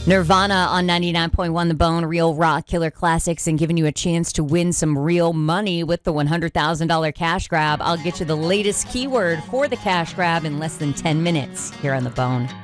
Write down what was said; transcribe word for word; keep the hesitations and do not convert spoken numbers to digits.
Nirvana on ninety-nine point one The Bone, real rock killer classics, and giving you a chance to win some real money with the one hundred thousand dollars cash grab. I'll get you the latest keyword for the cash grab in less than ten minutes here on The Bone.